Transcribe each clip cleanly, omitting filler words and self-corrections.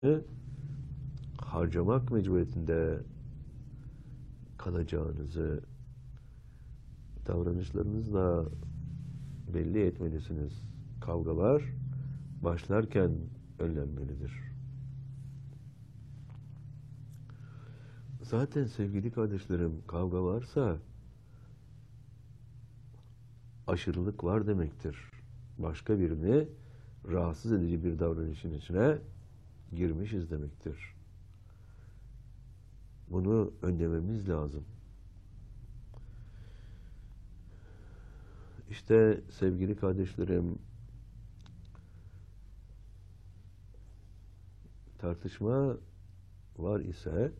harcamak mecburiyetinde kalacağınızı davranışlarınızla belli etmelisiniz. Kavgalar başlarken önlenmelidir. Zaten sevgili kardeşlerim, kavga varsa aşırılık var demektir. Başka birini rahatsız edici bir davranışın içine girmişiz demektir. Bunu önlememiz lazım. İşte sevgili kardeşlerim, tartışma var ise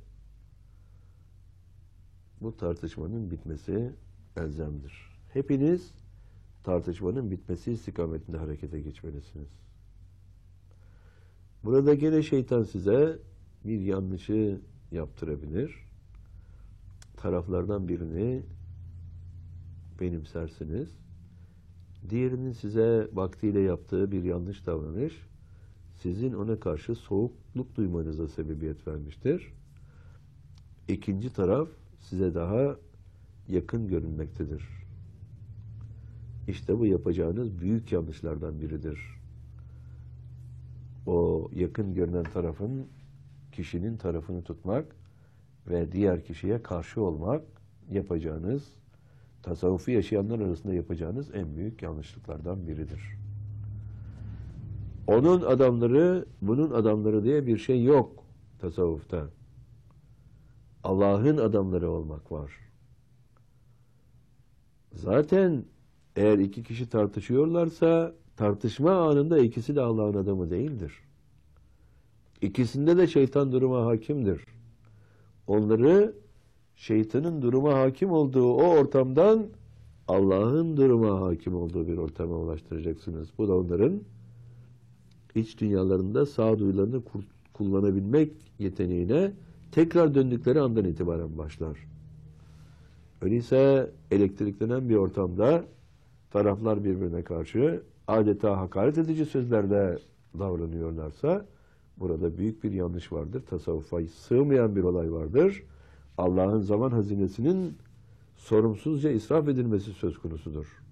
bu tartışmanın bitmesi elzemdir. Hepiniz tartışmanın bitmesi istikametinde harekete geçmelisiniz. Burada gene şeytan size bir yanlışı yaptırabilir. Taraflardan birini benimsersiniz. Diğerinin size vaktiyle yaptığı bir yanlış davranış sizin ona karşı soğukluk duymanıza sebebiyet vermiştir. İkinci taraf size daha yakın görünmektedir. İşte bu yapacağınız büyük yanlışlardan biridir. O yakın görünen tarafın, kişinin tarafını tutmak ve diğer kişiye karşı olmak yapacağınız, tasavvufu yaşayanlar arasında yapacağınız en büyük yanlışlıklardan biridir. Onun adamları, bunun adamları diye bir şey yok tasavvufta. Allah'ın adamları olmak var. Zaten eğer iki kişi tartışıyorlarsa tartışma anında ikisi de Allah'ın adamı değildir. İkisinde de şeytan duruma hakimdir. Onları şeytanın duruma hakim olduğu o ortamdan Allah'ın duruma hakim olduğu bir ortama ulaştıracaksınız. Bu da onların iç dünyalarında sağduyularını kullanabilmek yeteneğine tekrar döndükleri andan itibaren başlar. Öyleyse elektriklenen bir ortamda taraflar birbirine karşı adeta hakaret edici sözlerde davranıyorlarsa burada büyük bir yanlış vardır. Tasavvufa sığmayan bir olay vardır. Allah'ın zaman hazinesinin sorumsuzca israf edilmesi söz konusudur.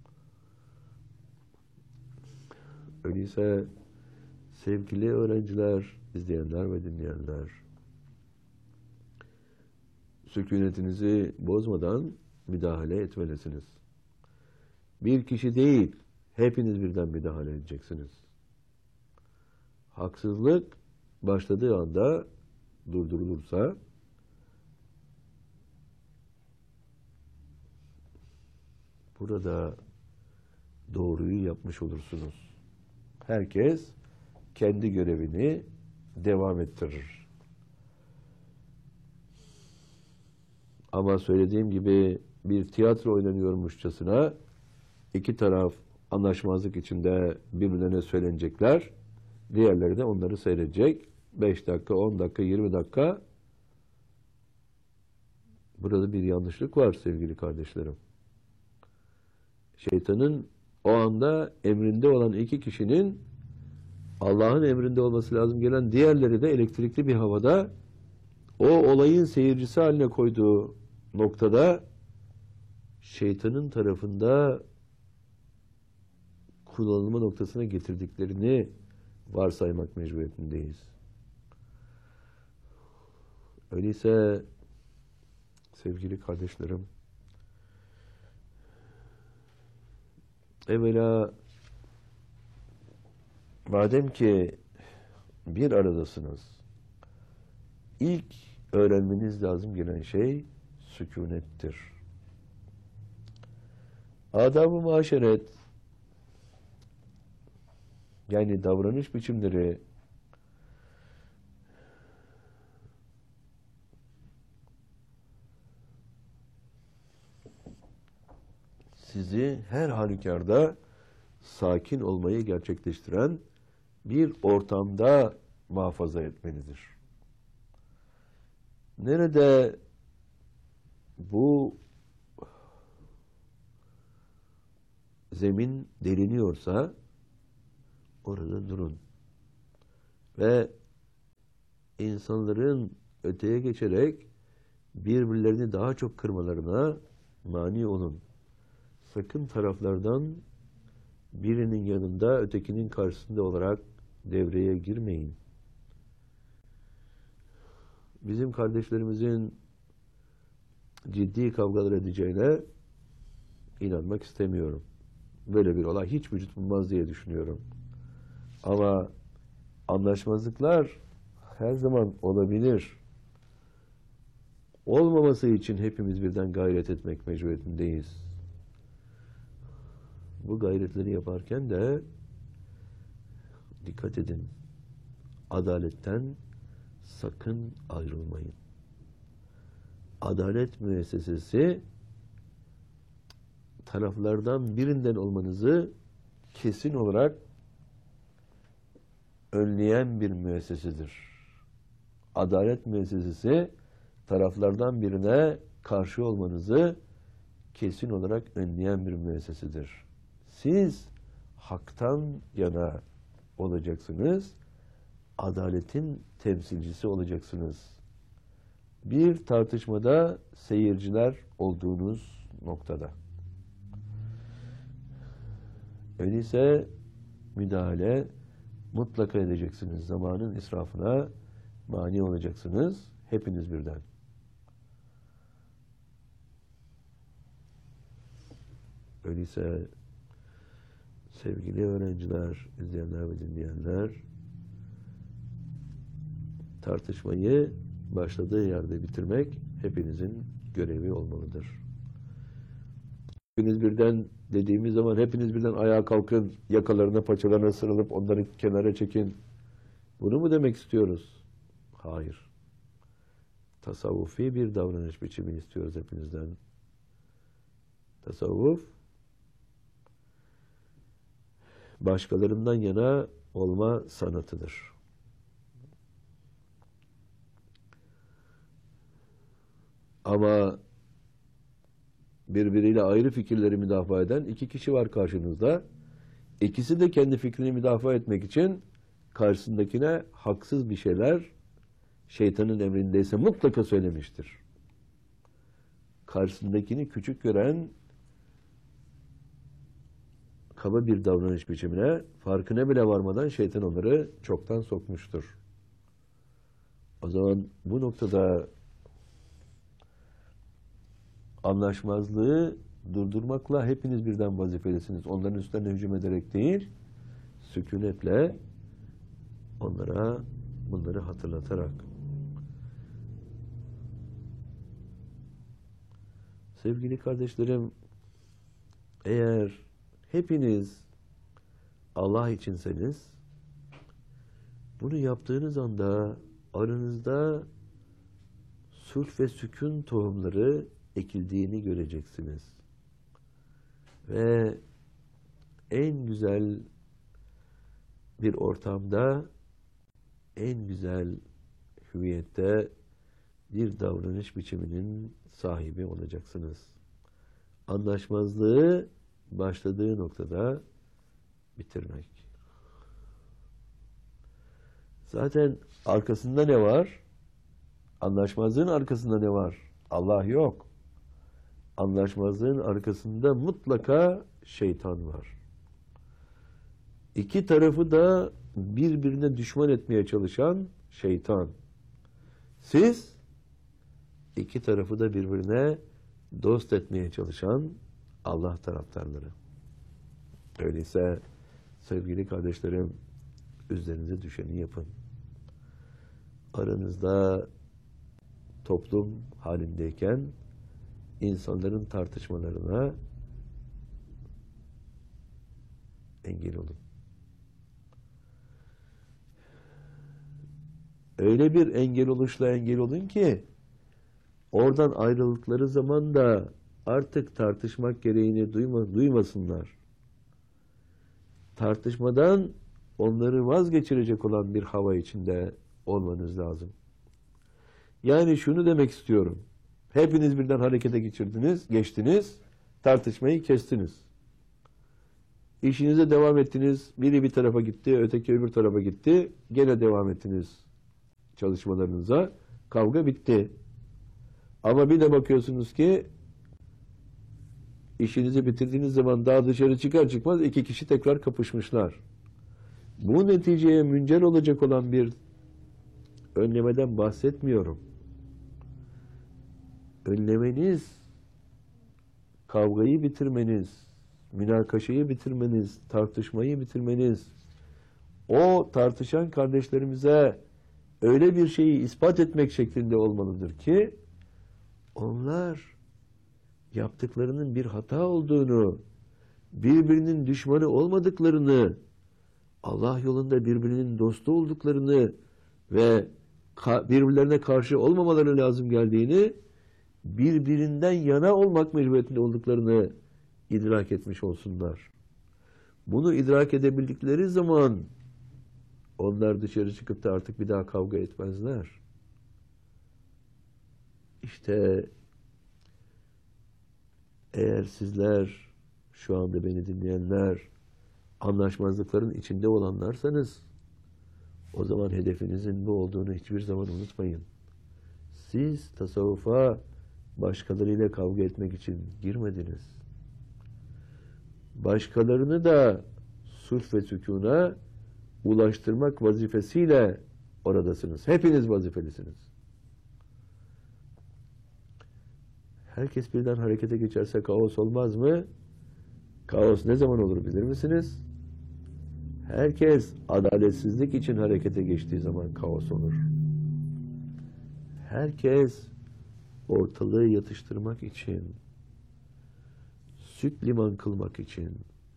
Öyleyse sevgili öğrenciler, izleyenler ve dinleyenler, sükunetinizi bozmadan müdahale etmelisiniz. Bir kişi değil, hepiniz birden müdahale edeceksiniz. Haksızlık başladığı anda durdurulursa burada doğruyu yapmış olursunuz. Herkes kendi görevini devam ettirir. Ama söylediğim gibi bir tiyatro oynanıyormuşçasına iki taraf anlaşmazlık içinde birbirlerine söylenecekler. Diğerleri de onları seyredecek. 5 dakika, 10 dakika, 20 dakika. Burada bir yanlışlık var sevgili kardeşlerim. Şeytanın o anda emrinde olan iki kişinin Allah'ın emrinde olması lazım gelen diğerleri de elektrikli bir havada o olayın seyircisi haline koyduğu noktada şeytanın tarafında kullanılma noktasına getirdiklerini varsaymak mecburiyetindeyiz. Öyleyse sevgili kardeşlerim, evvela madem ki bir aradasınız, ilk öğrenmeniz lazım gelen şey sükunettir. Adab-ı muaşeret, yani davranış biçimleri sizi her halükarda sakin olmayı gerçekleştiren bir ortamda muhafaza etmelidir. Nerede bu zemin deliniyorsa orada durun ve insanların öteye geçerek birbirlerini daha çok kırmalarına mani olun. Sakın taraflardan birinin yanında ötekinin karşısında olarak devreye girmeyin. Bizim kardeşlerimizin ciddi kavgalar edeceğine inanmak istemiyorum. Böyle bir olay hiç vücut bulmaz diye düşünüyorum. Ama anlaşmazlıklar her zaman olabilir. Olmaması için hepimiz birden gayret etmek mecburiyetindeyiz. Bu gayretleri yaparken de dikkat edin. Adaletten sakın ayrılmayın. Adalet müessesesi taraflardan birinden olmanızı kesin olarak önleyen bir müessesedir. Adalet müessesesi taraflardan birine karşı olmanızı kesin olarak önleyen bir müessesedir. Siz haktan yana olacaksınız, adaletin temsilcisi olacaksınız. Bir tartışmada seyirciler olduğunuz noktada. Öyleyse müdahale mutlaka edeceksiniz. Zamanın israfına mani olacaksınız. Hepiniz birden. Öyleyse sevgili öğrenciler, izleyenler ve dinleyenler, tartışmayı başladığı yerde bitirmek hepinizin görevi olmalıdır. Hepiniz birden dediğimiz zaman hepiniz birden ayağa kalkın, yakalarına paçalarına sarılıp onları kenara çekin. Bunu mu demek istiyoruz? Hayır. Tasavvufi bir davranış biçimi istiyoruz hepinizden. Tasavvuf, başkalarından yana olma sanatıdır. Ama birbiriyle ayrı fikirleri müdafaa eden iki kişi var karşınızda. İkisi de kendi fikrini müdafaa etmek için karşısındakine haksız bir şeyler şeytanın emrindeyse mutlaka söylemiştir. Karşısındakini küçük gören kaba bir davranış biçimine farkına bile varmadan şeytan onları çoktan sokmuştur. O zaman bu noktada anlaşmazlığı durdurmakla hepiniz birden vazifelisiniz. Onların üstlerine hücum ederek değil, sükunetle onlara bunları hatırlatarak. Sevgili kardeşlerim, eğer hepiniz Allah içinseniz, bunu yaptığınız anda aranızda sulh ve sükun tohumları ekildiğini göreceksiniz. Ve en güzel bir ortamda, en güzel hüviyette bir davranış biçiminin sahibi olacaksınız. Anlaşmazlığı başladığı noktada bitirmek. Zaten arkasında ne var? Anlaşmazlığın arkasında ne var? Allah yok. Anlaşmazlığın arkasında mutlaka şeytan var. İki tarafı da birbirine düşman etmeye çalışan şeytan. Siz iki tarafı da birbirine dost etmeye çalışan Allah taraftarları. Öyleyse sevgili kardeşlerim, üzerinize düşeni yapın. Aranızda toplum halindeyken insanların tartışmalarına engel olun. Öyle bir engel oluşla engel olun ki oradan ayrıldıkları zaman da artık tartışmak gereğini duymasınlar. Tartışmadan onları vazgeçirecek olan bir hava içinde olmanız lazım. Yani şunu demek istiyorum. Hepiniz birden harekete geçtiniz, tartışmayı kestiniz. İşinize devam ettiniz, biri bir tarafa gitti, öteki öbür tarafa gitti, gene devam ettiniz. çalışmalarınıza. Kavga bitti. Ama bir de bakıyorsunuz ki işinizi bitirdiğiniz zaman daha dışarı çıkar çıkmaz iki kişi tekrar kapışmışlar. Bu neticeye müncer olacak olan bir önlemeden bahsetmiyorum. Önlemeniz, kavgayı bitirmeniz, münakaşayı bitirmeniz, tartışmayı bitirmeniz, o tartışan kardeşlerimize öyle bir şeyi ispat etmek şeklinde olmalıdır ki onlar yaptıklarının bir hata olduğunu, birbirinin düşmanı olmadıklarını, Allah yolunda birbirinin dostu olduklarını ve birbirlerine karşı olmamaları lazım geldiğini, birbirinden yana olmak mecburiyetinde olduklarını idrak etmiş olsunlar. Bunu idrak edebildikleri zaman onlar dışarı çıkıp da artık bir daha kavga etmezler. İşte eğer sizler, şu anda beni dinleyenler, anlaşmazlıkların içinde olanlarsanız, o zaman hedefinizin bu olduğunu hiçbir zaman unutmayın. Siz tasavvufa başkalarıyla kavga etmek için girmediniz. Başkalarını da sulh ve sükûna ulaştırmak vazifesiyle oradasınız. Hepiniz vazifelisiniz. Herkes birden harekete geçerse kaos olmaz mı? Kaos ne zaman olur bilir misiniz? Herkes adaletsizlik için harekete geçtiği zaman kaos olur. Herkes ortalığı yatıştırmak için, süt liman kılmak için,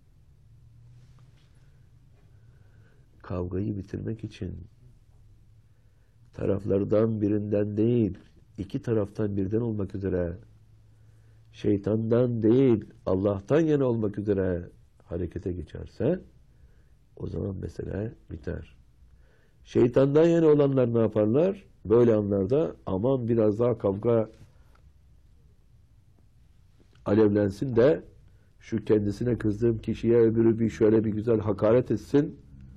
kavgayı bitirmek için, taraflardan birinden değil, iki taraftan birden olmak üzere, şeytandan değil, Allah'tan yana olmak üzere harekete geçerse, o zaman mesele biter. Şeytandan yana olanlar ne yaparlar? Böyle anlarda aman biraz daha kavga alevlensin de şu kendisine kızdığım kişiye öbürü bir şöyle bir güzel hakaret etsin,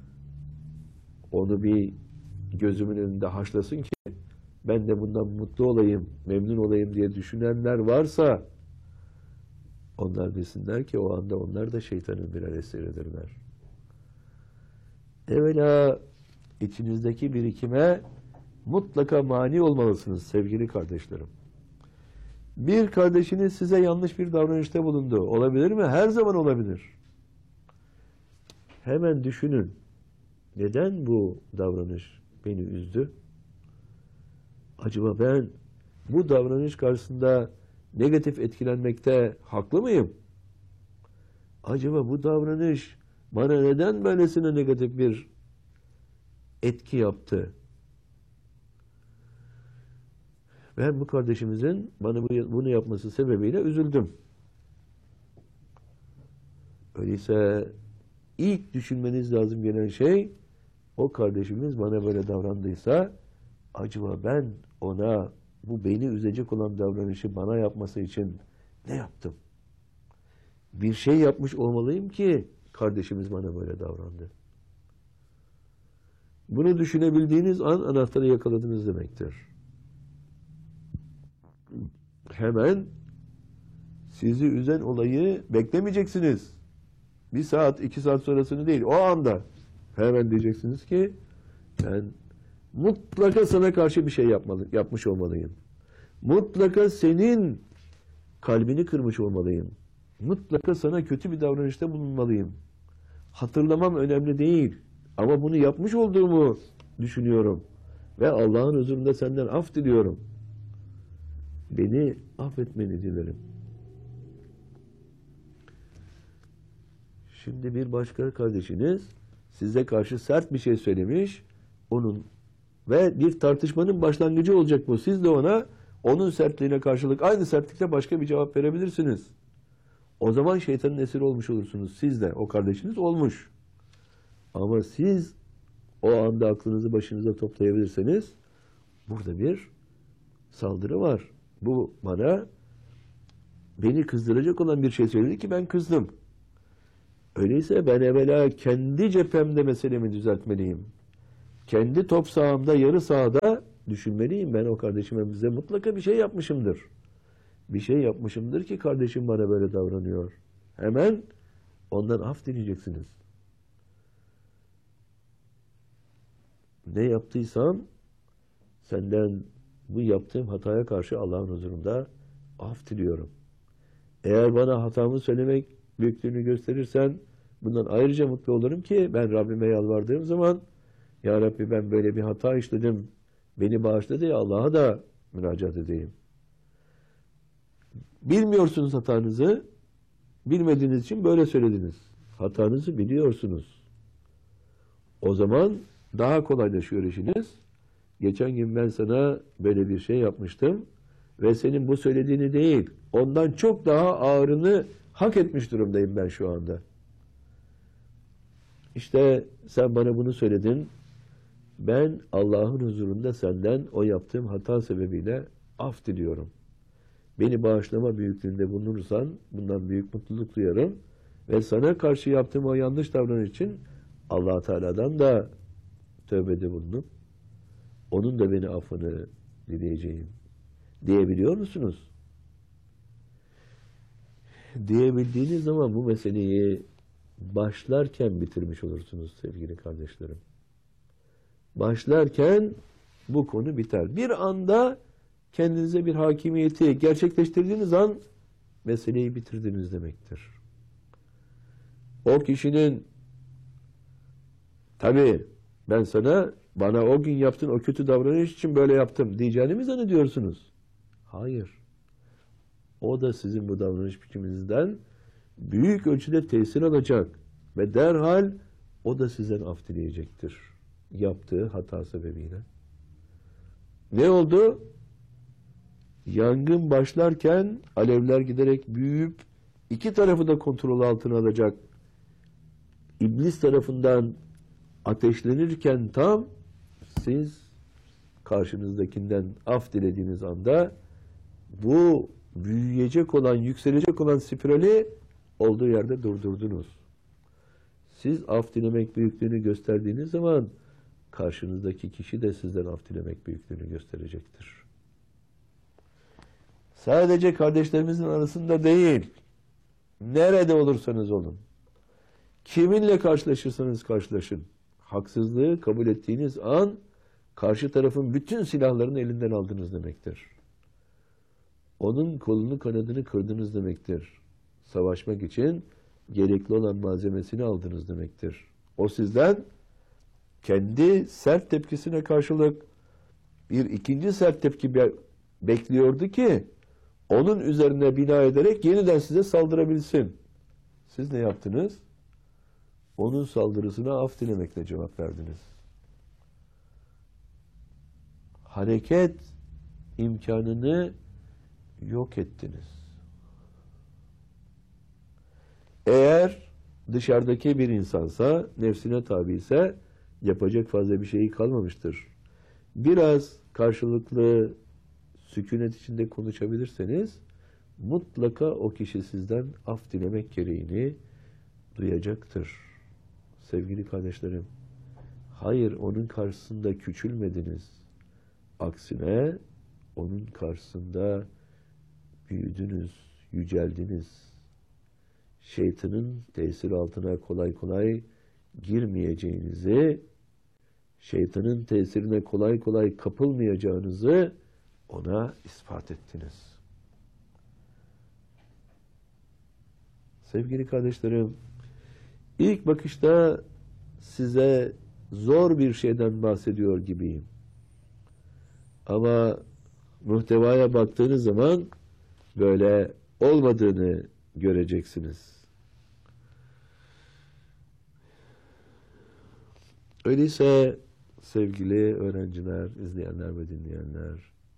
onu bir gözümün önünde haşlasın ki ben de bundan mutlu olayım, memnun olayım diye düşünenler varsa onlar bilsinler ki o anda onlar da şeytanın birer eseridirler. Evvela içinizdeki birikime mutlaka mani olmalısınız sevgili kardeşlerim. Bir kardeşiniz size yanlış bir davranışta bulundu. Olabilir mi? Her zaman olabilir. Hemen düşünün. Neden bu davranış beni üzdü? Acaba ben bu davranış karşısında negatif etkilenmekte haklı mıyım? Acaba bu davranış bana neden böylesine negatif bir etki yaptı? Ben bu kardeşimizin bana bunu yapması sebebiyle üzüldüm. Öyleyse ilk düşünmeniz lazım gelen şey, o kardeşimiz bana böyle davrandıysa acaba ben ona bu beni üzecek olan davranışı bana yapması için ne yaptım? Bir şey yapmış olmalıyım ki kardeşimiz bana böyle davrandı. Bunu düşünebildiğiniz an anahtarı yakaladınız demektir. Hemen sizi üzen olayı beklemeyeceksiniz. 1 saat, 2 saat sonrasını değil, o anda hemen diyeceksiniz ki ben mutlaka sana karşı bir şey yapmış olmalıyım. Mutlaka senin kalbini kırmış olmalıyım. Mutlaka sana kötü bir davranışta bulunmalıyım. Hatırlamam önemli değil. Ama bunu yapmış olduğumu düşünüyorum. Ve Allah'ın huzurunda senden af diliyorum. Beni affetmeni dilerim. Şimdi bir başka kardeşiniz size karşı sert bir şey söylemiş. Ve bir tartışmanın başlangıcı olacak bu. Siz de ona onun sertliğine karşılık aynı sertlikle başka bir cevap verebilirsiniz. O zaman şeytanın esiri olmuş olursunuz. Siz de o kardeşiniz olmuş. Ama siz o anda aklınızı başınıza toplayabilirseniz burada bir saldırı var. Bu beni kızdıracak olan bir şey söyledi ki ben kızdım. Öyleyse ben evvela kendi cephemde meselemi düzeltmeliyim. kendi top sahamda, yarı sahada düşünmeliyim. Ben o kardeşime bize mutlaka bir şey yapmışımdır. Bir şey yapmışımdır ki kardeşim bana böyle davranıyor. Hemen ondan af dileyeceksiniz. Ne yaptıysam senden bu yaptığım hataya karşı Allah'ın huzurunda af diliyorum. Eğer bana hatamı söylemek büyüklüğünü gösterirsen bundan ayrıca mutlu olurum ki ben Rabbime yalvardığım zaman Ya Rabbi ben böyle bir hata işledim. Beni bağışla diye Allah'a da müracaat edeyim. Bilmiyorsunuz hatanızı. Bilmediğiniz için böyle söylediniz. Hatanızı biliyorsunuz. O zaman daha kolaylaşıyor işiniz. Geçen gün ben sana böyle bir şey yapmıştım ve senin bu söylediğini değil, ondan çok daha ağırını hak etmiş durumdayım ben şu anda. İşte sen bana bunu söyledin. Ben Allah'ın huzurunda senden o yaptığım hata sebebiyle af diliyorum. Beni bağışlama büyüklüğünde bulunursan bundan büyük mutluluk duyarım ve sana karşı yaptığım o yanlış davranış için Allah Teala'dan da tövbede bulunup onun da beni affını dileyeceğim. Diyebiliyor musunuz? Diyebildiğiniz zaman bu meseleyi başlarken bitirmiş olursunuz sevgili kardeşlerim. Başlarken bu konu biter. Bir anda kendinize bir hakimiyeti gerçekleştirdiğiniz an meseleyi bitirdiniz demektir. O kişinin tabii ben sana bana o gün yaptığın o kötü davranış için böyle yaptım diyeceğini mi zannediyorsunuz? Hayır. O da sizin bu davranış biçiminizden büyük ölçüde tesir alacak ve derhal o da sizden af dileyecektir. Yaptığı hata sebebiyle. Ne oldu? Yangın başlarken alevler giderek büyüyüp iki tarafı da kontrol altına alacak. İblis tarafından ateşlenirken tam siz karşınızdakinden af dilediğiniz anda bu büyüyecek olan, yükselecek olan spirali olduğu yerde durdurdunuz. Siz af dilemek büyüklüğünü gösterdiğiniz zaman karşınızdaki kişi de sizden af dilemek büyüklüğünü gösterecektir. Sadece kardeşlerimizin arasında değil, nerede olursanız olun, kiminle karşılaşırsanız karşılaşın, haksızlığı kabul ettiğiniz an karşı tarafın bütün silahlarını elinden aldınız demektir. Onun kolunu kanadını kırdınız demektir. Savaşmak için gerekli olan malzemesini aldınız demektir. O sizden kendi sert tepkisine karşılık bir ikinci sert tepki bekliyordu ki onun üzerine bina ederek yeniden size saldırabilsin. Siz ne yaptınız? Onun saldırısına af dilemekle cevap verdiniz. Hareket imkanını yok ettiniz. Eğer dışarıdaki bir insansa, nefsine tabi ise yapacak fazla bir şeyi kalmamıştır. Biraz karşılıklı sükunet içinde konuşabilirseniz mutlaka o kişi sizden af dilemek gereğini duyacaktır. Sevgili kardeşlerim, hayır onun karşısında küçülmediniz. Aksine onun karşısında büyüdünüz, yüceldiniz. Şeytanın tesir altına kolay kolay girmeyeceğinizi, şeytanın tesirine kolay kolay kapılmayacağınızı ona ispat ettiniz. Sevgili kardeşlerim, ilk bakışta size zor bir şeyden bahsediyor gibiyim. Ama muhtevaya baktığınız zaman böyle olmadığını göreceksiniz. Öyleyse sevgili öğrenciler, izleyenler ve dinleyenler,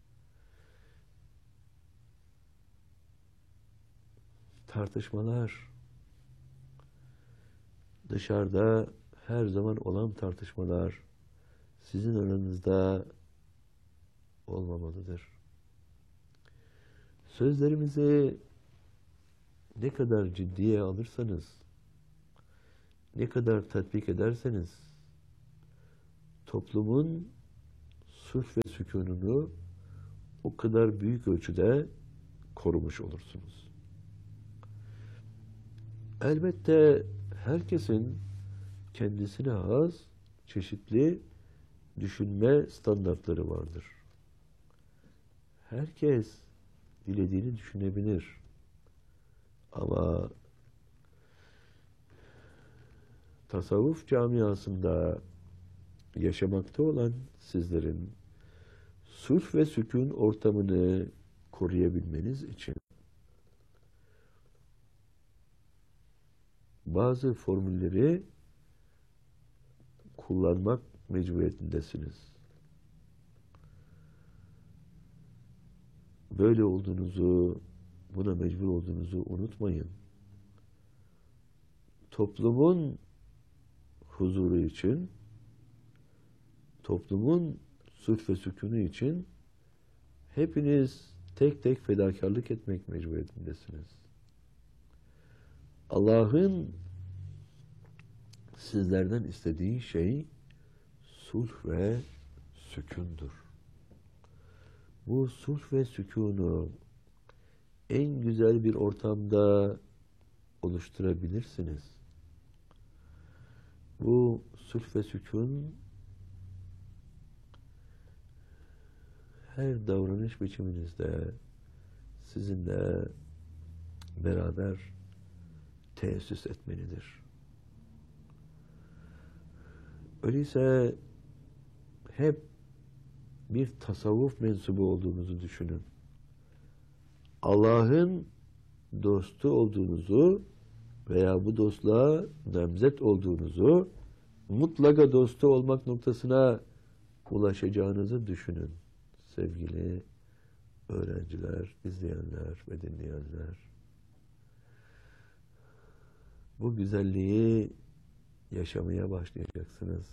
tartışmalar, dışarıda her zaman olan tartışmalar sizin aranızda olmamalıdır. Sözlerimizi ne kadar ciddiye alırsanız, ne kadar tatbik ederseniz, toplumun sulh ve sükununu o kadar büyük ölçüde korumuş olursunuz. Elbette herkesin kendisine has çeşitli düşünme standartları vardır. Herkes dilediğini düşünebilir. Ama tasavvuf camiasında yaşamakta olan sizlerin sulh ve sükun ortamını koruyabilmeniz için bazı formülleri kullanmak mecburiyetindesiniz. Böyle olduğunuzu, buna mecbur olduğunuzu unutmayın. Toplumun huzuru için, toplumun sulh ve sükunu için hepiniz tek tek fedakarlık etmek mecburiyetindesiniz. Allah'ın sizlerden istediği şey sulh ve sükundur. Bu sulh ve sükunu en güzel bir ortamda oluşturabilirsiniz. Bu sulh ve sükun her davranış biçiminizde sizinle beraber teessüs etmelidir. Öyleyse hep bir tasavvuf mensubu olduğunuzu düşünün. Allah'ın dostu olduğunuzu veya bu dostluğa namzet olduğunuzu, mutlaka dostu olmak noktasına ulaşacağınızı düşünün. Sevgili öğrenciler, izleyenler ve dinleyenler. Bu güzelliği yaşamaya başlayacaksınız.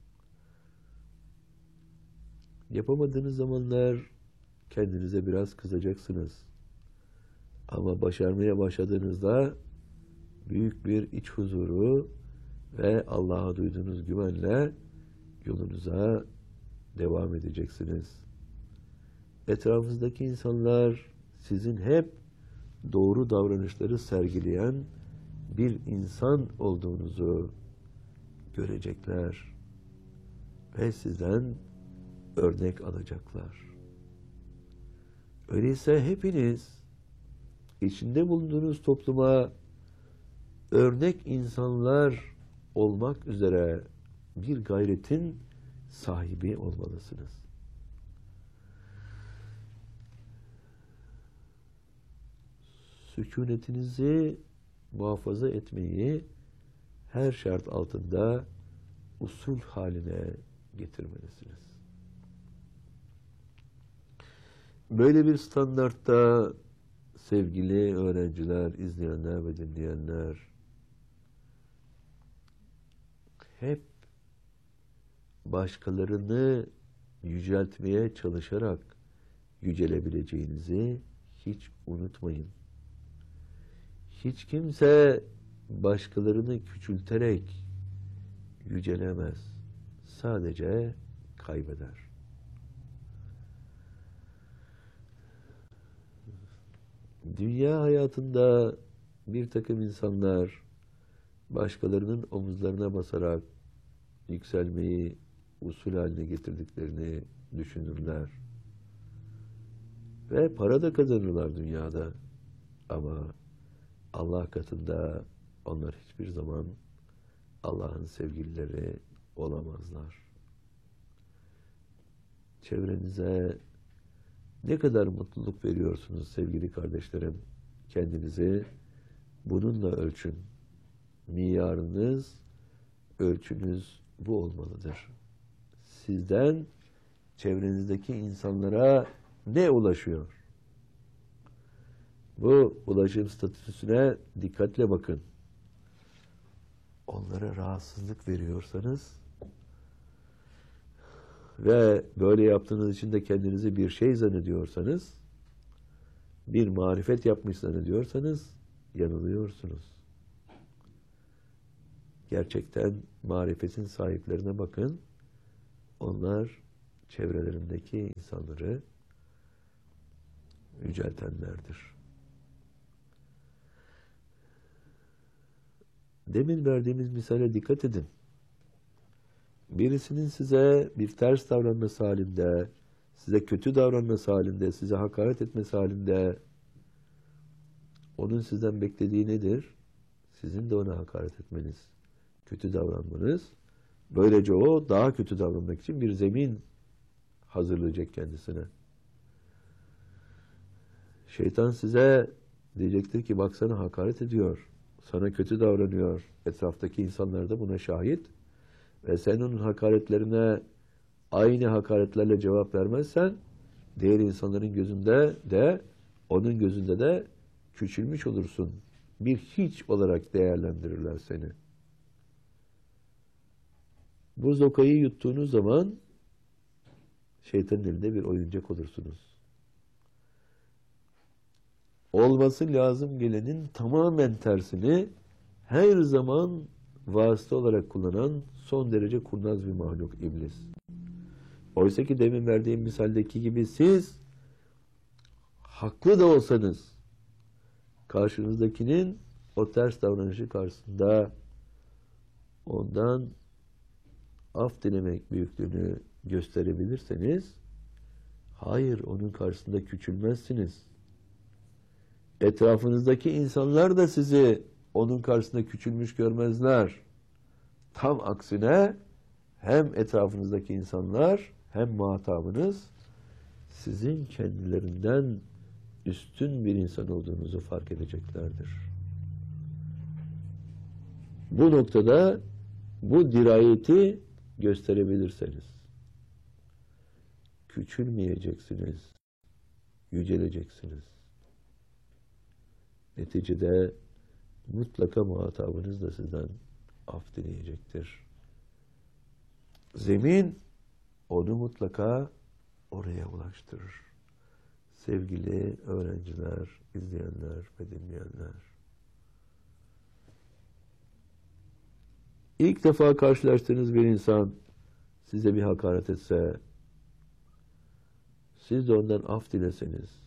Yapamadığınız zamanlar kendinize biraz kızacaksınız. Ama başarmaya başladığınızda büyük bir iç huzuru ve Allah'a duyduğunuz güvenle yolunuza devam edeceksiniz. Etrafınızdaki insanlar sizin hep doğru davranışları sergileyen bir insan olduğunuzu görecekler ve sizden örnek alacaklar. Öyleyse hepiniz içinde bulunduğunuz topluma örnek insanlar olmak üzere bir gayretin sahibi olmalısınız. Sükunetinizi muhafaza etmeyi her şart altında usul haline getirmelisiniz. Böyle bir standartta sevgili öğrenciler, izleyenler ve dinleyenler hep başkalarını yüceltmeye çalışarak yücelebileceğinizi hiç unutmayın. Hiç kimse başkalarını küçülterek yücelemez. Sadece kaybeder. Dünya hayatında bir takım insanlar başkalarının omuzlarına basarak yükselmeyi usul haline getirdiklerini düşünürler. Ve para da kazanırlar dünyada. Ama Allah katında onlar hiçbir zaman Allah'ın sevgilileri olamazlar. Çevrenize ne kadar mutluluk veriyorsunuz sevgili kardeşlerim? Kendinizi bununla ölçün. Miyarınız, ölçünüz bu olmalıdır. Sizden çevrenizdeki insanlara ne ulaşıyor? Bu ulaşım statüsüne dikkatle bakın. Onlara rahatsızlık veriyorsanız ve böyle yaptığınız için de kendinizi bir şey zannediyorsanız, bir marifet yapmış zannediyorsanız yanılıyorsunuz. Gerçekten marifetin sahiplerine bakın. onlar çevrelerindeki insanları yüceltenlerdir. Demin verdiğimiz misale dikkat edin. Birisinin size bir ters davranması halinde, size kötü davranması halinde, size hakaret etmesi halinde onun sizden beklediği nedir? Sizin de ona hakaret etmeniz, kötü davranmanız. Böylece o daha kötü davranmak için bir zemin hazırlayacak kendisine. Şeytan size diyecektir ki bak sana hakaret ediyor, sana kötü davranıyor. Etraftaki insanlar da buna şahit. Ve sen onun hakaretlerine aynı hakaretlerle cevap vermezsen diğer insanların gözünde de onun gözünde de küçülmüş olursun. Bir hiç olarak değerlendirirler seni. Bu zokayı yuttuğunuz zaman şeytanın elinde bir oyuncak olursunuz. Olması lazım gelenin tamamen tersini her zaman vasıta olarak kullanan son derece kurnaz bir mahluk iblis. Oysa ki demin verdiğim misaldeki gibi siz haklı da olsanız karşınızdakinin o ters davranışı karşısında ondan af dilemek büyüklüğünü gösterebilirseniz hayır onun karşısında küçülmezsiniz. Etrafınızdaki insanlar da sizi onun karşısında küçülmüş görmezler. Tam aksine hem etrafınızdaki insanlar hem muhatabınız sizin kendilerinden üstün bir insan olduğunuzu fark edeceklerdir. Bu noktada bu dirayeti gösterebilirseniz küçülmeyeceksiniz, yüceleceksiniz. Neticede mutlaka muhatabınız da sizden af dileyecektir. Zemin onu mutlaka oraya ulaştırır. Sevgili öğrenciler, izleyenler ve dinleyenler. İlk defa karşılaştığınız bir insan size bir hakaret etse, siz de ondan af dileseniz,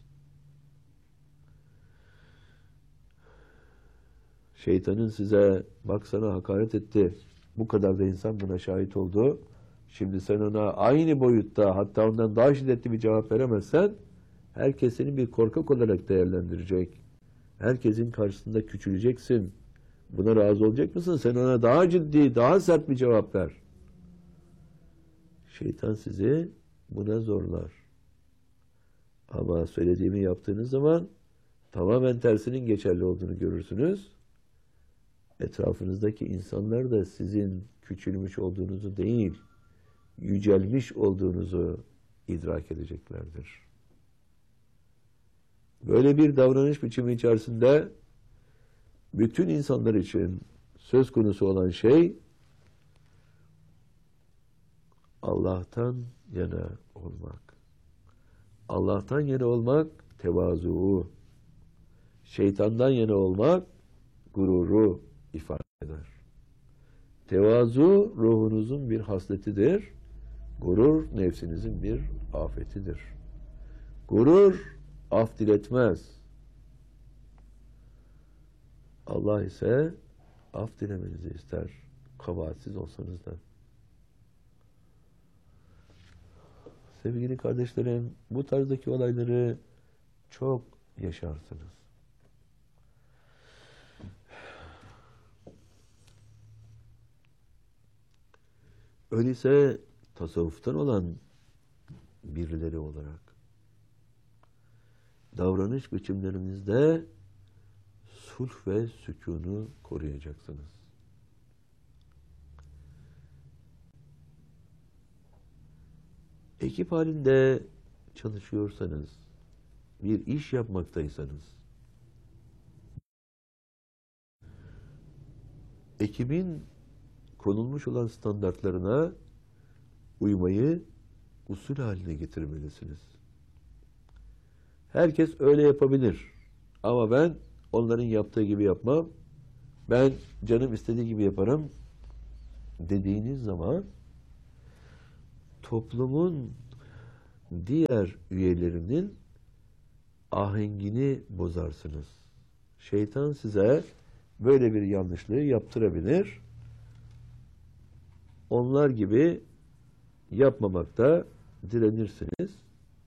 şeytanın size bak sana hakaret etti, bu kadar da insan buna şahit oldu, şimdi sen ona aynı boyutta hatta ondan daha şiddetli bir cevap veremezsen herkes seni bir korkak olarak değerlendirecek. Herkesin karşısında küçüleceksin. Buna razı olacak mısın? Sen ona daha ciddi, daha sert bir cevap ver. Şeytan sizi buna zorlar. Ama söylediğimi yaptığınız zaman tamamen tersinin geçerli olduğunu görürsünüz. Etrafınızdaki insanlar da sizin küçülmüş olduğunuzu değil, yücelmiş olduğunuzu idrak edeceklerdir. Böyle bir davranış biçimi içerisinde bütün insanlar için söz konusu olan şey Allah'tan yana olmak. Allah'tan yana olmak tevazu, şeytandan yana olmak gururu ifade eder. Tevazu ruhunuzun bir hasletidir. Gurur nefsinizin bir afetidir. Gurur af diletmez. Allah ise af dilemenizi ister. Kabahatsiz olsanız da. Sevgili kardeşlerim, bu tarzdaki olayları çok yaşarsınız. Öyleyse tasavvuftan olan birileri olarak davranış biçimlerinizde sulh ve sükûnu koruyacaksınız. Ekip halinde çalışıyorsanız, bir iş yapmaktaysanız, ekibin konulmuş olan standartlarına uymayı usul haline getirmelisiniz. Herkes öyle yapabilir. Ama ben onların yaptığı gibi yapmam. Ben canım istediği gibi yaparım dediğiniz zaman toplumun diğer üyelerinin ahengini bozarsınız. Şeytan size böyle bir yanlışlığı yaptırabilir. Onlar gibi yapmamakta direnirsiniz.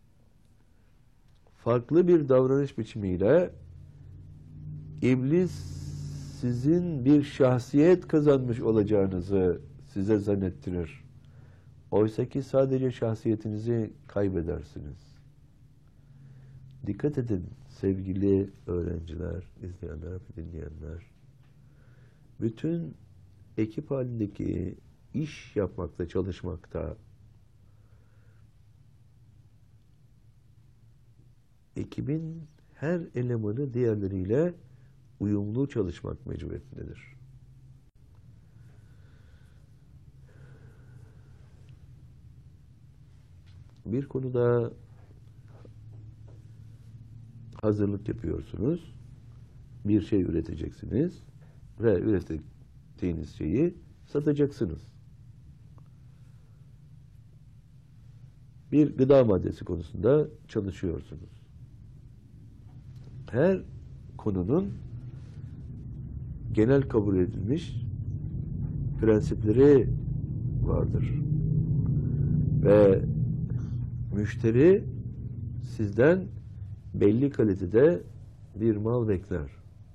Farklı bir davranış biçimiyle iblis sizin bir şahsiyet kazanmış olacağınızı size zannettirir. Oysa ki sadece şahsiyetinizi kaybedersiniz. Dikkat edin sevgili öğrenciler, izleyenler ve dinleyenler. Bütün ekip halindeki iş yapmakta, çalışmakta ekibin her elemanı diğerleriyle uyumlu çalışmak mecburiyetindedir. Bir konuda hazırlık yapıyorsunuz. Bir şey üreteceksiniz ve ürettiğiniz şeyi satacaksınız. Bir gıda maddesi konusunda çalışıyorsunuz. Her konunun genel kabul edilmiş prensipleri vardır. Ve müşteri sizden belli kalitede bir mal bekler.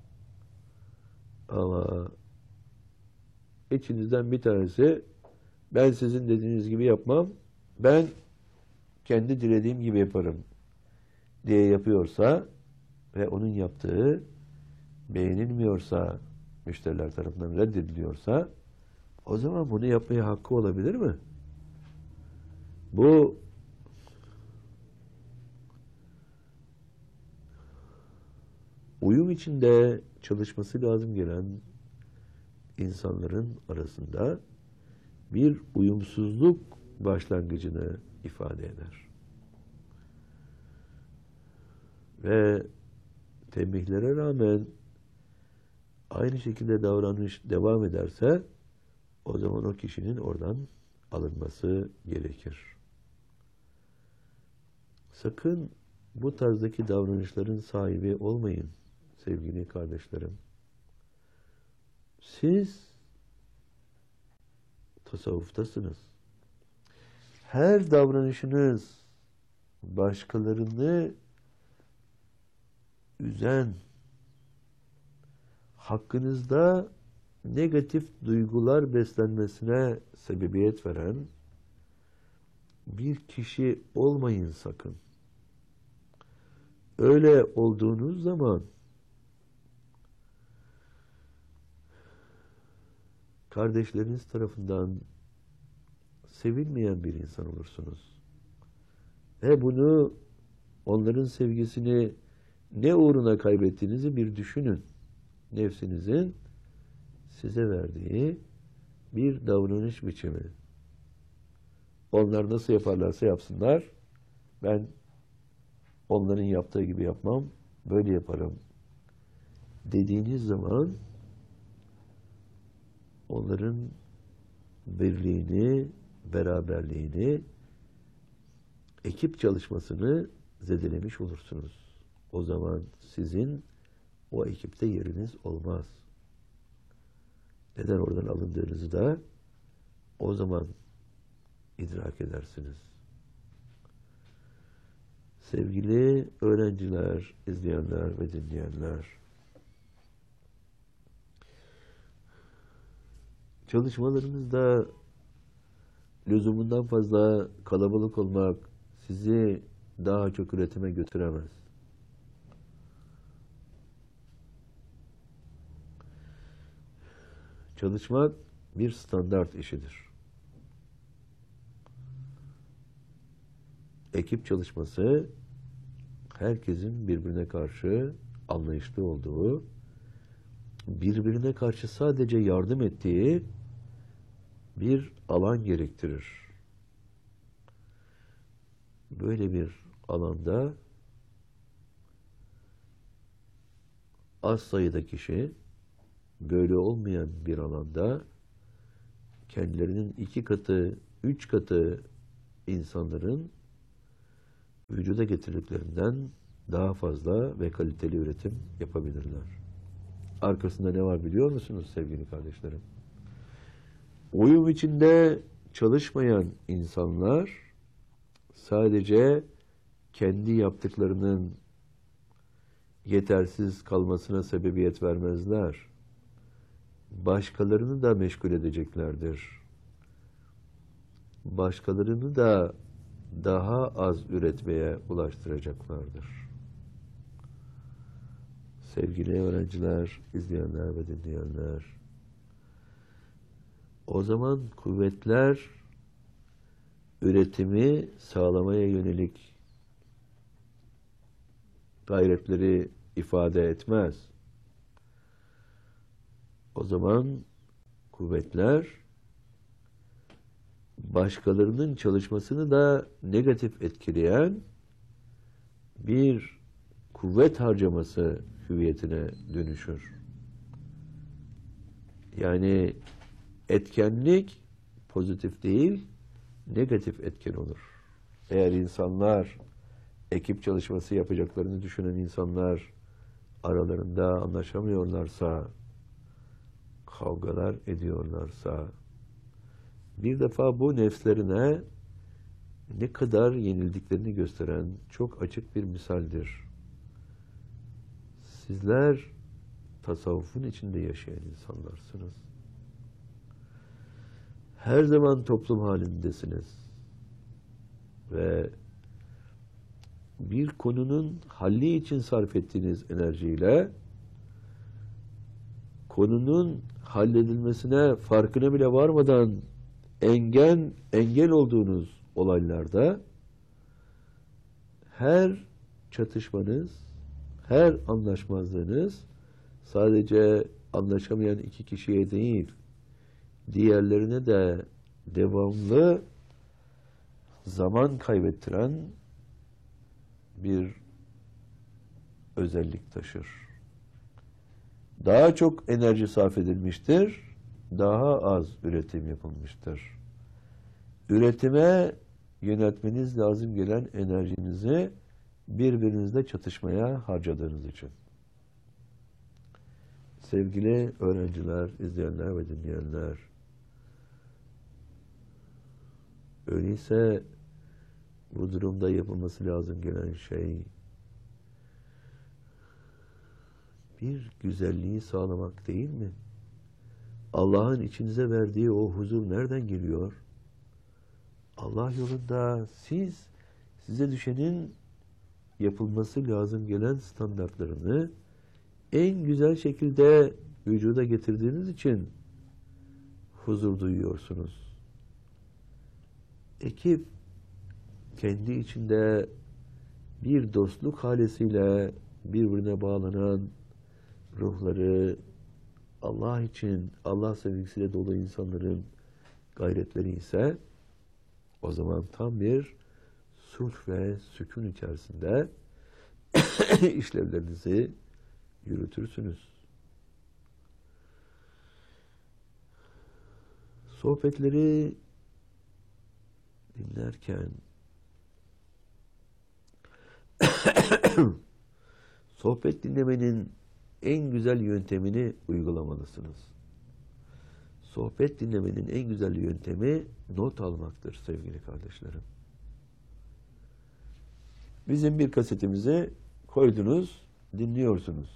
Ama içinizden bir tanesi ben sizin dediğiniz gibi yapmam, ben kendi dilediğim gibi yaparım diye yapıyorsa ve onun yaptığı beğenilmiyorsa, müşteriler tarafından reddediliyorsa o zaman bunu yapmaya hakkı olabilir mi? Bu uyum içinde çalışması lazım gelen insanların arasında bir uyumsuzluk başlangıcını ifade eder. Ve tembihlere rağmen aynı şekilde davranış devam ederse o zaman o kişinin oradan alınması gerekir. Sakın bu tarzdaki davranışların sahibi olmayın sevgili kardeşlerim. Siz tasavvuftasınız. Her davranışınız başkalarını üzen, hakkınızda negatif duygular beslenmesine sebebiyet veren bir kişi olmayın sakın. Öyle olduğunuz zaman kardeşleriniz tarafından sevilmeyen bir insan olursunuz. Ve bunu, onların sevgisini ne uğruna kaybettiğinizi bir düşünün. Nefsinizin size verdiği bir davranış biçimi. Onlar nasıl yaparlarsa yapsınlar, ben onların yaptığı gibi yapmam, böyle yaparım dediğiniz zaman onların birliğini, beraberliğini, ekip çalışmasını zedelemiş olursunuz. O zaman sizin o ekipte yeriniz olmaz. Neden oradan alındığınızı da o zaman idrak edersiniz. Sevgili öğrenciler, izleyenler ve dinleyenler, çalışmalarınızda lüzumundan fazla kalabalık olmak sizi daha çok üretime götüremez. Çalışmak bir standart işidir. Ekip çalışması herkesin birbirine karşı anlayışlı olduğu, birbirine karşı sadece yardım ettiği bir alan gerektirir. Böyle bir alanda az sayıda kişi böyle olmayan bir alanda kendilerinin 2 katı, 3 katı insanların vücuda getirdiklerinden daha fazla ve kaliteli üretim yapabilirler. Arkasında ne var biliyor musunuz sevgili kardeşlerim? Uyum içinde çalışmayan insanlar sadece kendi yaptıklarının yetersiz kalmasına sebebiyet vermezler. Başkalarını da meşgul edeceklerdir. Başkalarını da daha az üretmeye ulaştıracaklardır. Sevgili öğrenciler, izleyenler ve dinleyenler, o zaman kuvvetler üretimi sağlamaya yönelik gayretleri ifade etmez. O zaman kuvvetler başkalarının çalışmasını da negatif etkileyen bir kuvvet harcaması hüviyetine dönüşür. Yani etkenlik pozitif değil, negatif etken olur. Eğer insanlar, ekip çalışması yapacaklarını düşünen insanlar aralarında anlaşamıyorlarsa, kavgalar ediyorlarsa, bir defa bu nefslerine ne kadar yenildiklerini gösteren çok açık bir misaldir. Sizler tasavvufun içinde yaşayan insanlarsınız. Her zaman toplum halindesiniz. Ve bir konunun halli için sarf ettiğiniz enerjiyle konunun halledilmesine farkına bile varmadan engel olduğunuz olaylarda her çatışmanız, her anlaşmazlığınız sadece anlaşamayan iki kişiye değil, diğerlerine de devamlı zaman kaybettiren bir özellik taşır. Daha çok enerji sarf edilmiştir, daha az üretim yapılmıştır. Üretime yöneltmeniz lazım gelen enerjinizi birbirinizle çatışmaya harcadığınız için. Sevgili öğrenciler, izleyenler ve dinleyenler, öyleyse bu durumda yapılması lazım gelen şey bir güzelliği sağlamak değil mi? Allah'ın içinize verdiği o huzur nereden geliyor? Allah yolunda size düşenin yapılması lazım gelen standartlarını en güzel şekilde vücuda getirdiğiniz için huzur duyuyorsunuz. Ekip kendi içinde bir dostluk halesiyle birbirine bağlanan ruhları Allah için, Allah sevgisiyle dolu insanların gayretleri ise o zaman tam bir sulh ve sükun içerisinde işlevlerinizi yürütürsünüz. Sohbetleri dinlerken sohbet dinlemenin en güzel yöntemini uygulamalısınız. Sohbet dinlemenin en güzel yöntemi not almaktır sevgili kardeşlerim. Bizim bir kasetimizi koydunuz, dinliyorsunuz.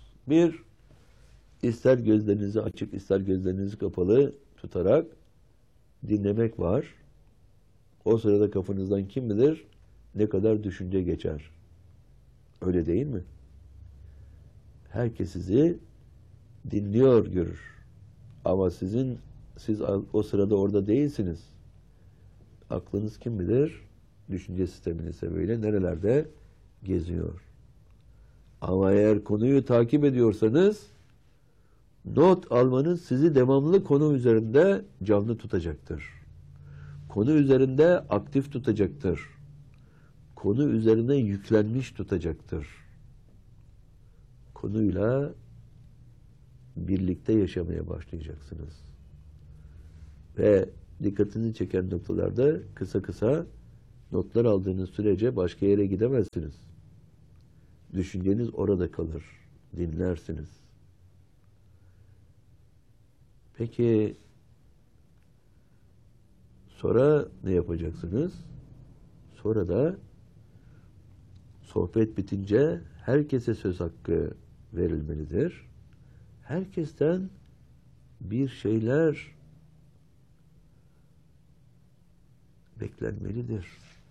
İster gözlerinizi açık, ister gözlerinizi kapalı tutarak dinlemek var. O sırada kafanızdan kim bilir ne kadar düşünce geçer. Öyle değil mi? Herkes sizi dinliyor görür. Ama siz o sırada orada değilsiniz. Aklınız kim bilir düşünce sisteminin sebebiyle nerelerde geziyor. Ama eğer konuyu takip ediyorsanız not almanız sizi devamlı konu üzerinde canlı tutacaktır. Konu üzerinde aktif tutacaktır. Konu üzerine yüklenmiş tutacaktır. Konuyla birlikte yaşamaya başlayacaksınız. Ve dikkatinizi çeken noktalarda kısa kısa Notlar aldığınız sürece başka yere gidemezsiniz. Düşünceniz orada kalır. Dinlersiniz. Peki sonra ne yapacaksınız? Sonra da sohbet bitince herkese söz hakkı verilmelidir. Herkesten bir şeyler beklenmelidir.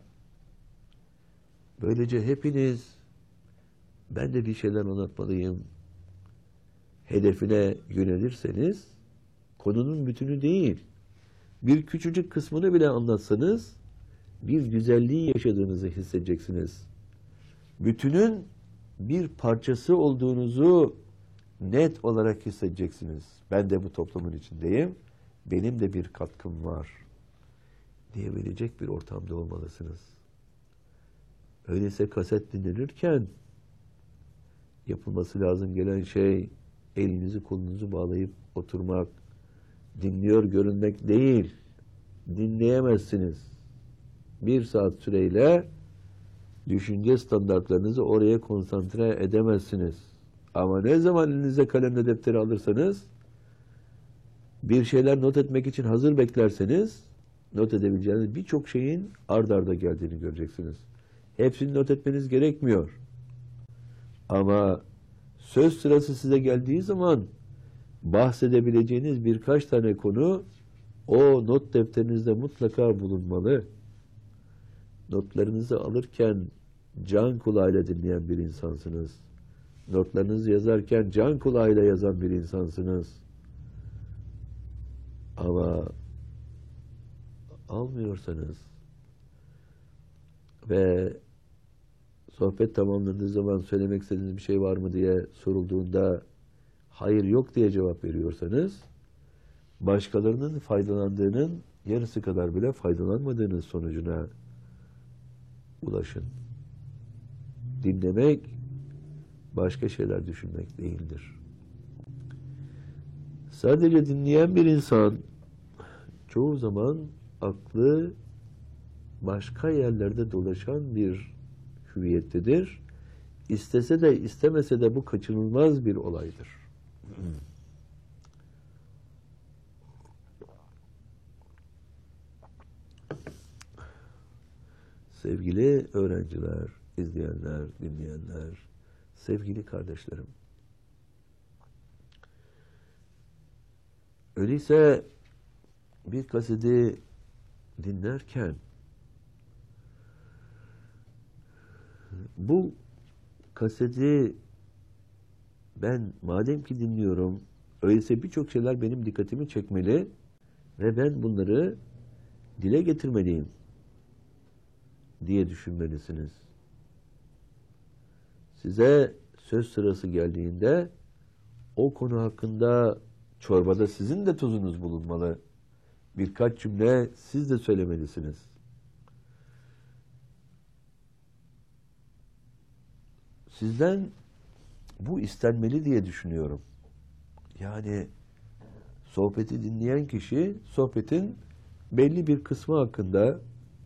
Böylece hepiniz ben de bir şeyler anlatmalıyım hedefine yönelirseniz konunun bütünü değil, bir küçücük kısmını bile anlatsanız bir güzelliği yaşadığınızı hissedeceksiniz. Bütünün bir parçası olduğunuzu net olarak hissedeceksiniz. Ben de bu toplumun içindeyim. Benim de bir katkım var diyebilecek bir ortamda olmalısınız. Öyleyse kaset dinlenirken yapılması lazım gelen şey elinizi kolunuzu bağlayıp oturmak, dinliyor görünmek değil. Dinleyemezsiniz. 1 saat süreyle düşünce standartlarınızı oraya konsantre edemezsiniz. Ama ne zaman elinize kalemle defteri alırsanız, bir şeyler not etmek için hazır beklerseniz, not edebileceğiniz birçok şeyin ard arda geldiğini göreceksiniz. Hepsini not etmeniz gerekmiyor. Ama söz sırası size geldiği zaman bahsedebileceğiniz birkaç tane konu o not defterinizde mutlaka bulunmalı. Notlarınızı alırken can kulağıyla dinleyen bir insansınız. Notlarınızı yazarken can kulağıyla yazan bir insansınız. Ama almıyorsanız ve sohbet tamamlandığı zaman söylemek istediğiniz bir şey var mı diye sorulduğunda hayır yok diye cevap veriyorsanız başkalarının faydalandığının yarısı kadar bile faydalanmadığınız sonucuna ulaşın. Dinlemek başka şeyler düşünmek değildir. Sadece dinleyen bir insan çoğu zaman aklı başka yerlerde dolaşan bir hüviyettedir. İstese de istemese de bu kaçınılmaz bir olaydır. Sevgili öğrenciler, izleyenler, dinleyenler, sevgili kardeşlerim. Öyleyse bir kaseti dinlerken bu kaseti ben madem ki dinliyorum, öyleyse birçok şeyler benim dikkatimi çekmeli ve ben bunları dile getirmeliyim diye düşünmelisiniz. Size söz sırası geldiğinde o konu hakkında çorbada sizin de tuzunuz bulunmalı. Birkaç cümle siz de söylemelisiniz. Sizden bu istenmeli diye düşünüyorum. Yani sohbeti dinleyen kişi sohbetin belli bir kısmı hakkında,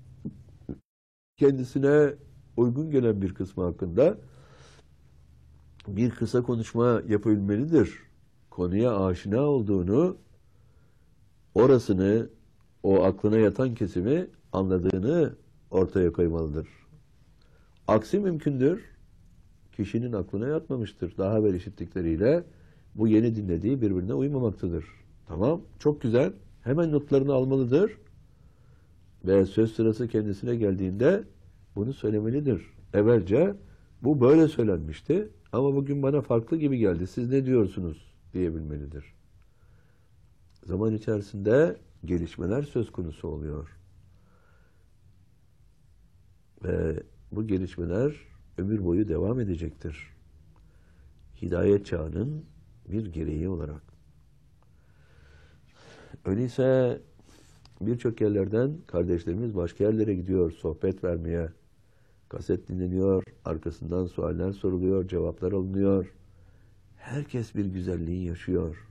kendisine uygun gelen bir kısmı hakkında bir kısa konuşma yapabilmelidir. Konuya aşina olduğunu, orasını, o aklına yatan kesimi anladığını ortaya koymalıdır. Aksi mümkündür. Kişinin aklına yatmamıştır. Daha evvel işittikleriyle bu yeni dinlediği birbirine uymamaktadır. Tamam, çok güzel. Hemen notlarını almalıdır. Ve söz sırası kendisine geldiğinde bunu söylemelidir. Evvelce bu böyle söylenmişti ama bugün bana farklı gibi geldi. Siz ne diyorsunuz diyebilmelidir. Zaman içerisinde gelişmeler söz konusu oluyor. Ve bu gelişmeler ömür boyu devam edecektir. Hidayet çağının bir gereği olarak. Öyleyse birçok yerlerden kardeşlerimiz başka yerlere gidiyor sohbet vermeye. Kaset dinleniyor, arkasından sualler soruluyor, cevaplar alınıyor. Herkes bir güzelliği yaşıyor.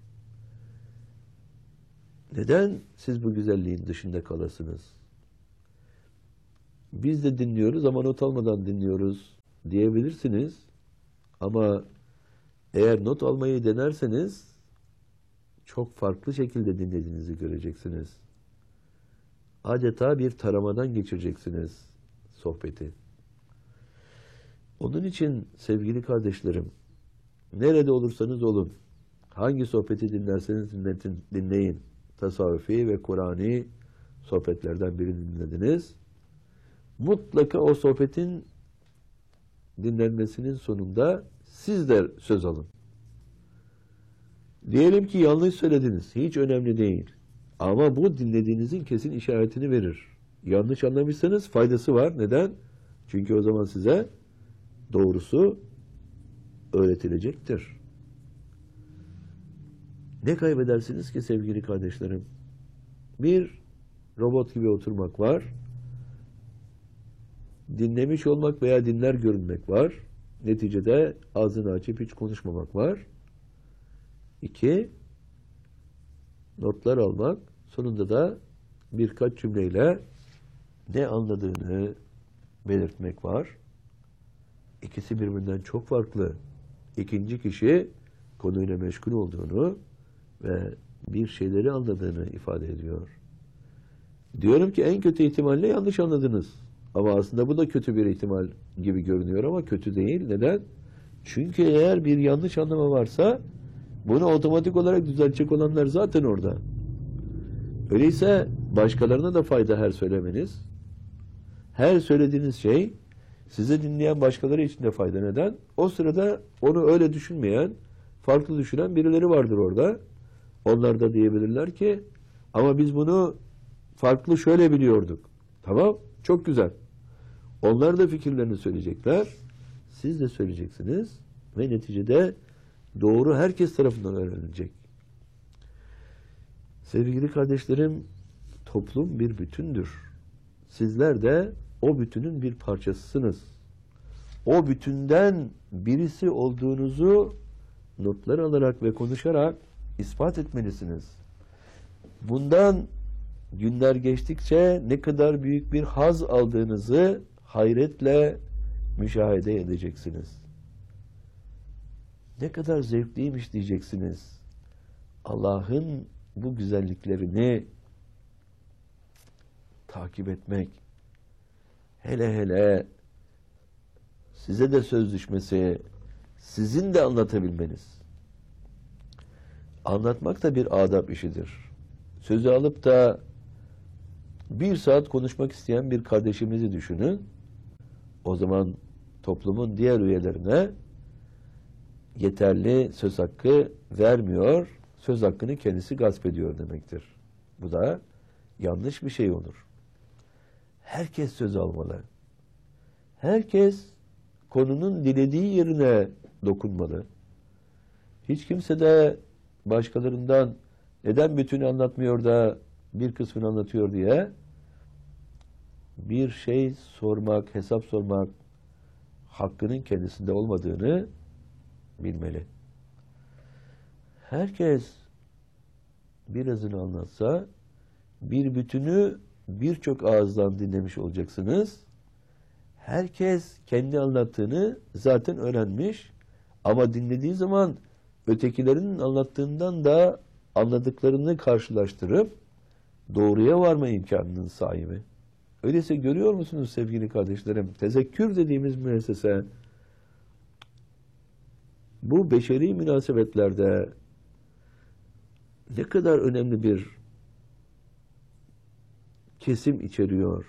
Neden siz bu güzelliğin dışında kalasınız? Biz de dinliyoruz ama not almadan dinliyoruz diyebilirsiniz. Ama eğer not almayı denerseniz çok farklı şekilde dinlediğinizi göreceksiniz. Adeta bir taramadan geçireceksiniz sohbeti. Onun için sevgili kardeşlerim, nerede olursanız olun, hangi sohbeti dinlerseniz dinleyin. Tasavvufi ve Kur'ani sohbetlerden birini dinlediniz. Mutlaka o sohbetin dinlenmesinin sonunda siz de söz alın. Diyelim ki yanlış söylediniz. Hiç önemli değil. Ama bu dinlediğinizin kesin işaretini verir. Yanlış anlamışsanız faydası var. Neden? Çünkü o zaman size doğrusu öğretilecektir. Ne kaybedersiniz ki sevgili kardeşlerim? Bir robot gibi oturmak var. Dinlemiş olmak veya dinler görünmek var. Neticede ağzını açıp hiç konuşmamak var. 2. Notlar almak. Sonunda da birkaç cümleyle ne anladığını belirtmek var. İkisi birbirinden çok farklı. İkinci kişi konuyla meşgul olduğunu ve bir şeyleri anladığını ifade ediyor. Diyorum ki en kötü ihtimalle yanlış anladınız. Ama aslında bu da kötü bir ihtimal gibi görünüyor ama kötü değil. Neden? Çünkü eğer bir yanlış anlama varsa bunu otomatik olarak düzeltecek olanlar zaten orada. Öyleyse başkalarına da fayda her söylemeniz. Her söylediğiniz şey sizi dinleyen başkaları için de fayda. Neden? O sırada onu öyle düşünmeyen, farklı düşünen birileri vardır orada. Onlar da diyebilirler ki ama biz bunu farklı şöyle biliyorduk. Tamam, çok güzel. Onlar da fikirlerini söyleyecekler. Siz de söyleyeceksiniz. Ve neticede doğru herkes tarafından öğrenilecek. Sevgili kardeşlerim, toplum bir bütündür. Sizler de o bütünün bir parçasısınız. O bütünden birisi olduğunuzu notlar alarak ve konuşarak ispat etmelisiniz. Bundan günler geçtikçe ne kadar büyük bir haz aldığınızı hayretle müşahede edeceksiniz. Ne kadar zevkliymiş diyeceksiniz. Allah'ın bu güzelliklerini takip etmek, hele hele size de söz düşmesi, sizin de anlatabilmeniz. Anlatmak da bir adab işidir. Sözü alıp da 1 saat konuşmak isteyen bir kardeşimizi düşünün. O zaman toplumun diğer üyelerine yeterli söz hakkı vermiyor, söz hakkını kendisi gasp ediyor demektir. Bu da yanlış bir şey olur. Herkes söz almalı. Herkes konunun dilediği yerine dokunmalı. Hiç kimse de başkalarından neden bütünü anlatmıyor da bir kısmını anlatıyor diye bir şey sormak, hesap sormak hakkının kendisinde olmadığını bilmeli. Herkes birazını anlatsa bir bütünü birçok ağızdan dinlemiş olacaksınız. Herkes kendi anlattığını zaten öğrenmiş ama dinlediği zaman ötekilerinin anlattığından da anladıklarını karşılaştırıp doğruya varma imkanının sahibi. Öyleyse görüyor musunuz sevgili kardeşlerim? Tezekkür dediğimiz müessese bu beşeri münasebetlerde ne kadar önemli bir kesim içeriyor.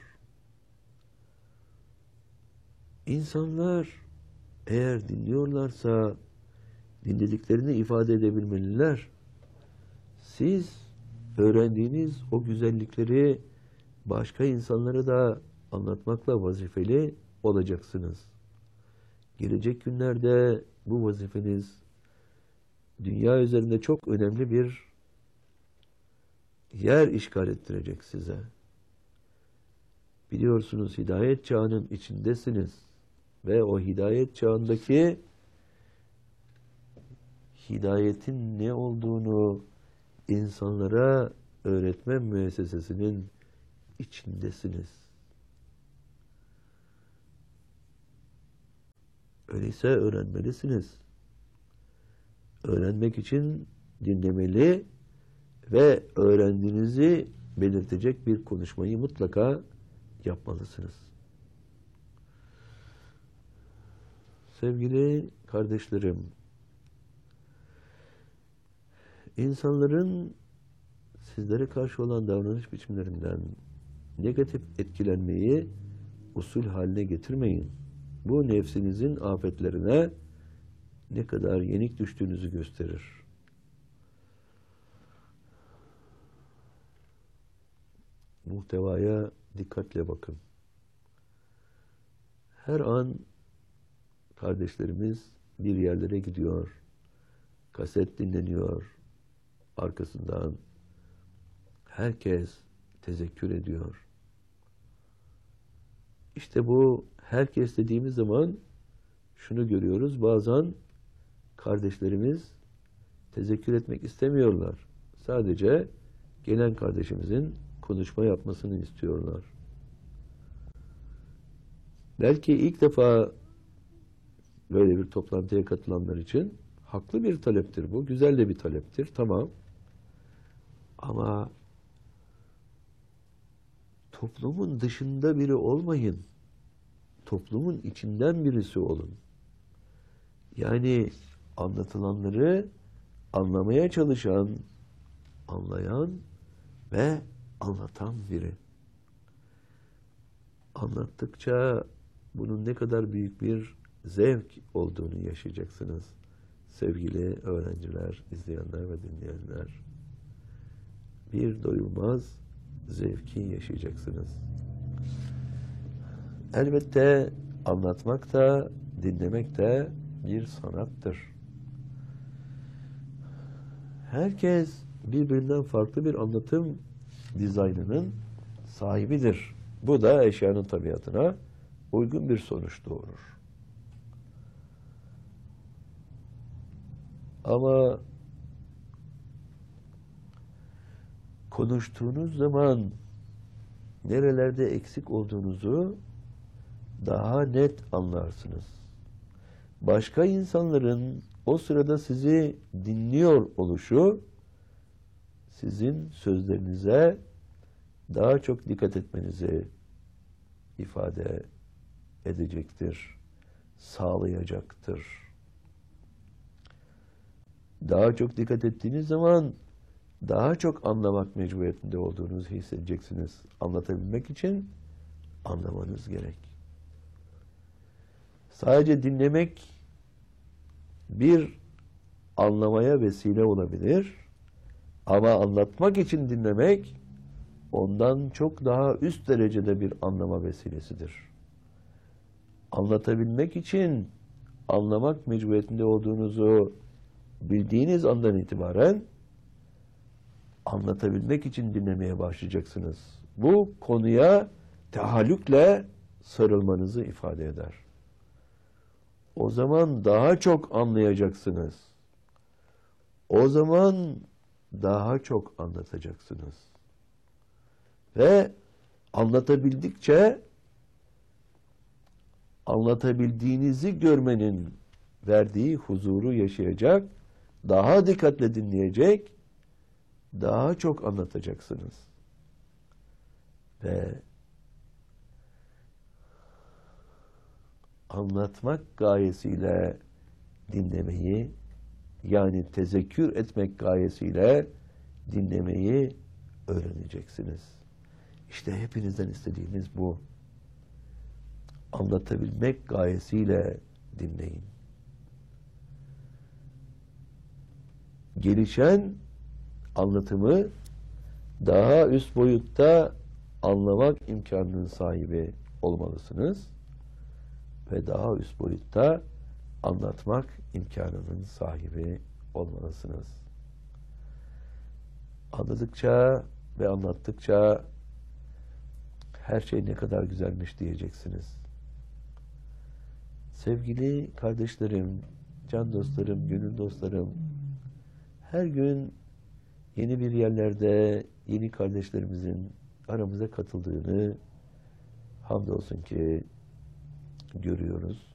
İnsanlar eğer dinliyorlarsa dinlediklerini ifade edebilmeliler. Siz öğrendiğiniz o güzellikleri başka insanlara da anlatmakla vazifeli olacaksınız. Gelecek günlerde bu vazifeniz dünya üzerinde çok önemli bir yer işgal ettirecek size. Biliyorsunuz hidayet çağının içindesiniz ve o hidayet çağındaki hidayetin ne olduğunu insanlara öğretme müessesesinin içindesiniz. Öyleyse öğrenmelisiniz. Öğrenmek için dinlemeli ve öğrendiğinizi belirtecek bir konuşmayı mutlaka yapmalısınız. Sevgili kardeşlerim, insanların sizlere karşı olan davranış biçimlerinden negatif etkilenmeyi usul haline getirmeyin. Bu nefsinizin afetlerine ne kadar yenik düştüğünüzü gösterir. Muhtevaya dikkatle bakın. Her an kardeşlerimiz bir yerlere gidiyor, kaset dinleniyor, arkasından herkes tezekkür ediyor. İşte bu herkes dediğimiz zaman şunu görüyoruz, bazen kardeşlerimiz tezekkür etmek istemiyorlar. Sadece gelen kardeşimizin konuşma yapmasını istiyorlar. Belki ilk defa böyle bir toplantıya katılanlar için haklı bir taleptir bu. Güzel de bir taleptir. Tamam. Ama toplumun dışında biri olmayın. Toplumun içinden birisi olun. Yani anlatılanları anlamaya çalışan, anlayan ve anlatan biri. Anlattıkça bunun ne kadar büyük bir zevk olduğunu yaşayacaksınız. Sevgili öğrenciler, izleyenler ve dinleyenler. Bir doyulmaz zevki yaşayacaksınız. Elbette anlatmak da, dinlemek de bir sanattır. Herkes birbirinden farklı bir anlatım dizaynının sahibidir. Bu da eşyanın tabiatına uygun bir sonuç doğurur. Ama konuştuğunuz zaman nerelerde eksik olduğunuzu daha net anlarsınız. Başka insanların o sırada sizi dinliyor oluşu sizin sözlerinize daha çok dikkat etmenizi ifade edecektir, sağlayacaktır. Daha çok dikkat ettiğiniz zaman daha çok anlamak mecburiyetinde olduğunuzu hissedeceksiniz. Anlatabilmek için anlamanız gerek. Sadece dinlemek bir anlamaya vesile olabilir. Ama anlatmak için dinlemek ondan çok daha üst derecede bir anlama vesilesidir. Anlatabilmek için anlamak mecburiyetinde olduğunuzu bildiğiniz andan itibaren anlatabilmek için dinlemeye başlayacaksınız. Bu konuya tahallükle sarılmanızı ifade eder. O zaman daha çok anlayacaksınız. O zaman daha çok anlatacaksınız. Ve anlatabildikçe anlatabildiğinizi görmenin verdiği huzuru yaşayacak, daha dikkatle dinleyecek, daha çok anlatacaksınız. Ve anlatmak gayesiyle dinlemeyi, yani tezekkür etmek gayesiyle dinlemeyi öğreneceksiniz. İşte hepinizden istediğimiz bu. Anlatabilmek gayesiyle dinleyin. Gelişen anlatımı daha üst boyutta anlamak imkanının sahibi olmalısınız ve daha üst boyutta anlatmak imkanının sahibi olmalısınız. Anladıkça ve anlattıkça her şey ne kadar güzelmiş diyeceksiniz. Sevgili kardeşlerim, can dostlarım, gönül dostlarım, her gün yeni bir yerlerde yeni kardeşlerimizin aramıza katıldığını hamdolsun ki görüyoruz.